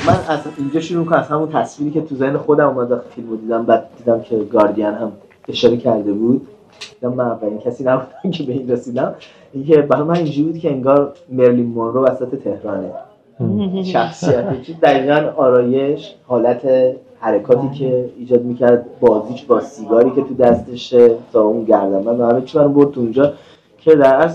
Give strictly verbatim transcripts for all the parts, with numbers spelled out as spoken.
من از اینجا شروع کنم، از همون تصویری که تو ذهن خودم اومد وقتی فیلمو دیدم، بعد دیدم که گاردین هم اشاره کرده بود، دیدم من اولین کسی نبودم که به این رسیدم. اینکه برای من اینجوری بود که انگار مرلین مونرو وسط تهرانه. شخصیتش دقیقاً آرایش، حالت حرکاتی که ایجاد میکرد، بازیش با سیگاری که تو دستشه تا اون گردنبند و همه چی من برد تو اونجا که در اصل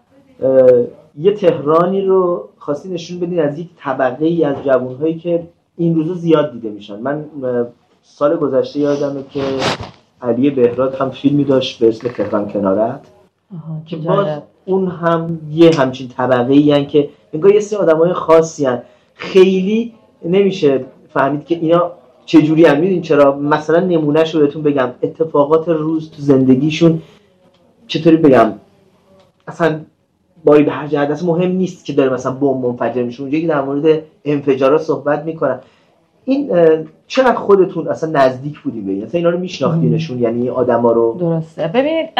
یه تهرانی رو خواستی نشون بدین از یک طبقه ای از جوانهایی که این روزا زیاد دیده میشن. من سال گذشته یادمه که علی بهراد هم فیلمی داشت به اسم تهران کنارت که باز اون هم یه همچین طبقه ای هن که انگار یه سری آدمای خاصی هن. خیلی نمیشه فهمید که اینا چجوری هم. میدونین چرا؟ مثلا نمونهش رو بهتون بگم، اتفاقات روز تو زندگیشون چطوری بگم، اصلا باری به هر جهت اصلا مهم نیست که داره مثلا بمب منفجر میشه. اونجایی که در مورد انفجارات صحبت میکنن، این چقدر خودتون اصلا نزدیک بودی به این، اصلا اینا رو میشناختینشون، یعنی آدما رو؟ درسته. ببینید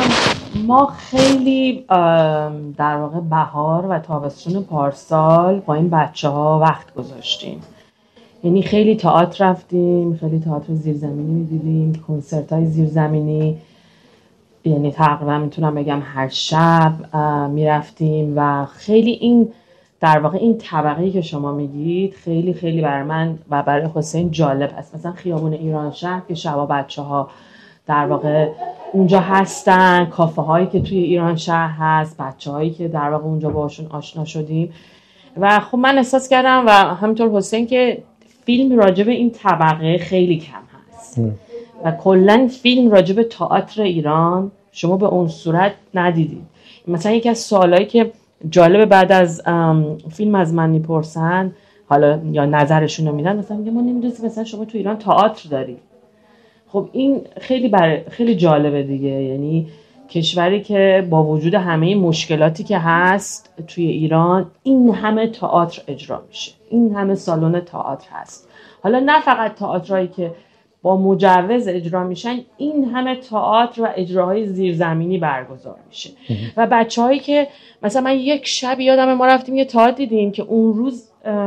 ما خیلی در واقع بهار و تابستون پارسال با این بچه‌ها وقت گذاشتیم. یعنی خیلی تئاتر رفتیم، خیلی تئاتر زیرزمینی می‌دیدیم، کنسرت‌های زیرزمینی، یعنی تقریبا میتونم بگم هر شب میرفتیم و خیلی این در واقع این طبقه‌ای که شما میگید خیلی خیلی برای من و برای حسین جالب است. مثلا خیابون ایران شهر که شبا بچه‌ها در واقع اونجا هستن، کافه هایی که توی ایران شهر هست، بچه‌هایی که در واقع اونجا باشون آشنا شدیم و خب من احساس کردم و همینطور حسین که فیلم راجب این طبقه خیلی کم هست م. و کلا فیلم راجب تئاتر ایران شما به اون صورت ندیدید. مثلا یکی از سوالایی که جالب بعد از فیلم از من میپرسن حالا یا نظرشون رو میدن، مثلا میگه ما نمیدونیم مثلا شما تو ایران تئاتر داری. خب این خیلی بر... خیلی جالبه دیگه، یعنی کشوری که با وجود همه مشکلاتی که هست توی ایران این همه تئاتر اجرا میشه، این همه سالن تئاتر هست. حالا نه فقط تئاترایی که با مجوز اجرا میشن، این همه تئاتر و اجراهای زیرزمینی برگزار میشه و بچه‌هایی که مثلا من یک شب یادم ما رفتیم یه تئاتر دیدیم که اون روز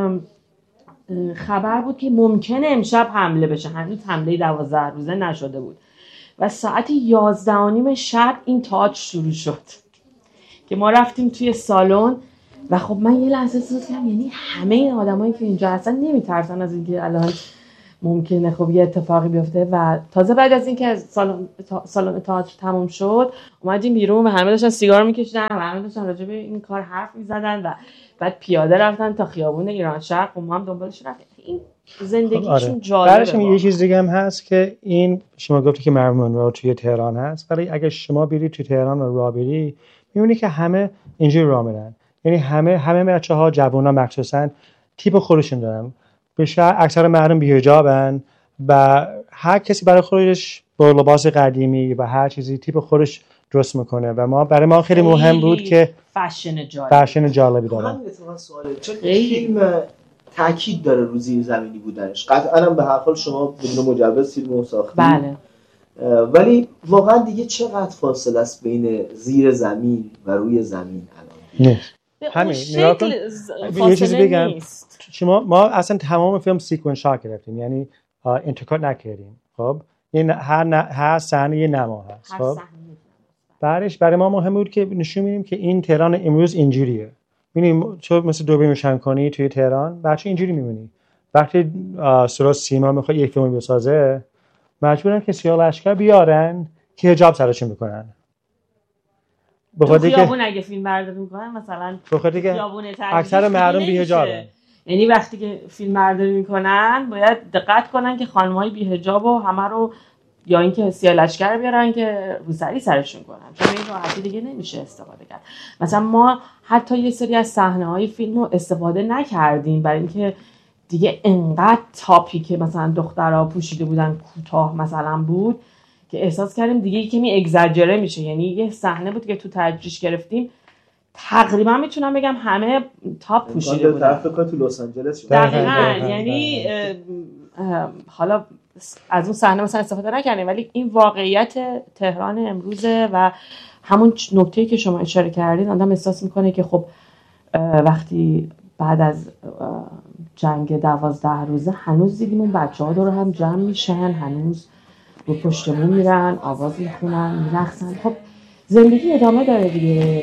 خبر بود که ممکنه امشب حمله بشه، هنوز حمله دوازده روزه نشده بود و ساعت یازده و نیم شب این تئاتر شروع شد که ما رفتیم توی سالن و خب من یه لحظه احساس کردم یعنی همه این آدمایی که اینجا هستن نمیترسن از اینکه الان ممکنه خب یه اتفاقی بیفته. و تازه بعد از اینکه سالن سالن تئاتر تموم شد اومدیم بیرون و همه داشتن سیگار میکشیدن و همه داشتن راجع به این کار حرف میزدن و بعد پیاده رفتن تا خیابون ایران شهر و ما هم دنبالش رفتیم. این زندگیشون آره. جالبه. بعدش یه چیز دیگه هم هست که این شما گفتی که مرلین مونرو توی تهران هست، ولی اگه شما برید توی تهران و راه بری میبینی که همه اینجوری راه میرن، یعنی همه همه بچه‌ها جوونا مخصوصا تیپ خودشون دارن، بیشتر اکثر مردم بی‌حجابن و هر کسی برای خودش با لباس قدیمی و هر چیزی تیپ خودش درست میکنه و ما برای ما خیلی مهم بود که فشن جالب فشن جالبی داره. همین اتفاقا سواله، چون فیلم تاکید داره رو زیر زمینی بودنش. قطعاً هم به هر حال شما بدون مجوز فیلمو ساختید. بله. ولی واقعا دیگه چقدر فاصله است بین زیر زمین و روی زمین الان؟ نه. همین نگاه کن. یه چیزی بگم. شما ما اصلا تمام فیلم سیکونس شات گرفتیم، یعنی اینترکات نکردیم. خب این هر ن... هر صحنه یه نما هست. خب بعدش برای ما مهم بود که نشون بدیم که این تهران امروز اینجوریه. ببینیم تو مثل دوربین روشن کنی توی تهران بچه اینجوری می‌بینی. وقتی سرا سیما میخواد یک فیلم بسازه مجبورن که سیاه لشکر بیارن که حجاب سرشون بکنن. بخاطر که خیابون اگه فیلم برداری میکنن مثلا بخاطر که اکثر مردم بی‌حجابن، یعنی وقتی که فیلم برداری میکنن باید دقت کنن که خانم‌های بی‌حجاب و همه رو یا اینکه سیاه لشکر بیارن که روسری سرشون کنن، چون این راحتی دیگه نمیشه استفاده کرد. مثلا ما حتی یه سری از صحنه‌های فیلم رو استفاده نکردیم برای اینکه دیگه انقدر تاپی که مثلا دخترها پوشیده بودن کوتاه مثلا بود که احساس کردیم دیگه کمی اگزاجره میشه. یعنی یه صحنه بود که تو تجریش گرفتیم تقریبا میتونم بگم همه تاپ پوشیده بودن. طرف کار تو لس آنجلس شد. دقیقاً، یعنی حالا از اون صحنه مثلا استفاده نکردیم، ولی این واقعیت تهران امروزه و همون نکته‌ای که شما اشاره کردین آدم احساس میکنه که خب وقتی بعد از جنگ دوازده روزه هنوز دیدیم اون بچه ها دور هم جمع میشن، هنوز رو پشتمون میرن، آواز میخونن، میرقصن. خب زندگی ادامه داره دیگه.